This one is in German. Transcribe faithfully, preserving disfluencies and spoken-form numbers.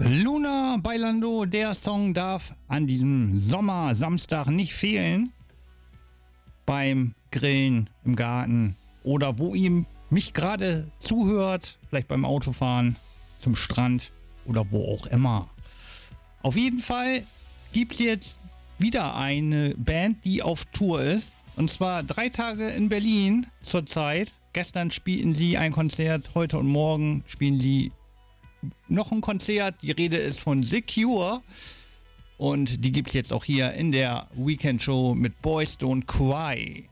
Luna Bailando, der Song darf an diesem Sommer-Samstag nicht fehlen. Beim Grillen im Garten oder wo ihr mich gerade zuhört, vielleicht beim Autofahren zum Strand oder wo auch immer. Auf jeden Fall gibt es jetzt wieder eine Band, die auf Tour ist. Und zwar drei Tage in Berlin zurzeit. Gestern spielten sie ein Konzert, heute und morgen spielen sie noch ein Konzert. Die Rede ist von Secure. Und die gibt es jetzt auch hier in der Weekend Show mit Boys Don't Cry.